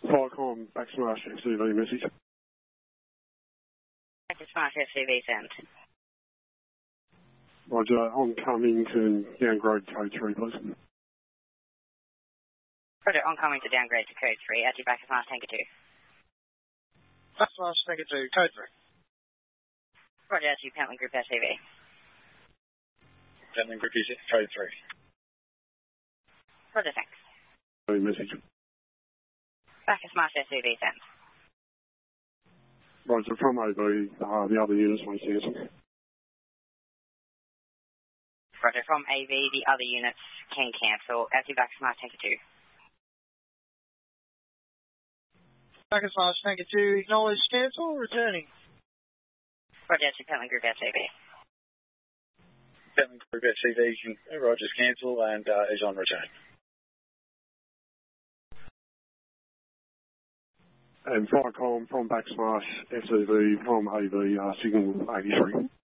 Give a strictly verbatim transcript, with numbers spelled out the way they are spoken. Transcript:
Firecom, backsmash F C V message. Backsmash F C V sent. Roger, oncoming to downgrade code three, please. Roger, oncoming to downgrade to code three, at your backsmash Tanker two. Backsmash Tanker two, code three. Roger, at your Pentland Group S C V. Pentland Group is code three. Roger, thanks. Message. Backsmash S C V sent. Roger, from A V, uh, the other units may cancel. Roger, from A V, the other units can cancel. At your backsmash Tanker two. Backsmash Tanker two, acknowledge cancel, returning. Roger, at your Pentland Group S C V. Pentland Group S C V, Roger's cancel and uh, is on return. And Firecom from backsmash F C V from A V, uh, signal eighty-three.